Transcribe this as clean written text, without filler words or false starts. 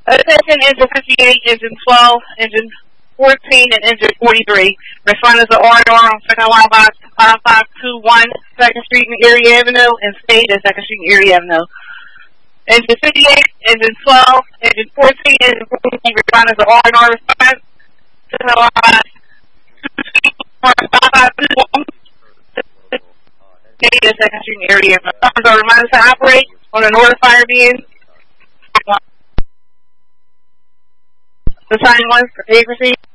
Attention engine 58, engine 12, engine 14, and engine 43. Responders are R&R on second line box 5521 2nd Street and Erie Avenue and stayed at 2nd Street and Erie Avenue. Engine 58, engine 12, engine 14, engine 14. Responders are R&R response. Second line box 5521 stayed at 2nd Street and Erie Avenue. Responders are reminded to operate on an order fire being. The sign was for A proceed.